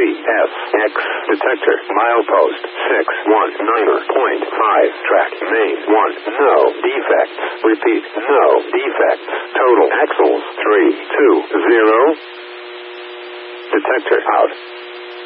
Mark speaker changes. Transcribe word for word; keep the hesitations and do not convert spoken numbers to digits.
Speaker 1: F X. Detector. Milepost six one nine point five. Track main one. No defects. Repeat. No defects. Total axles three two zero. Detector out.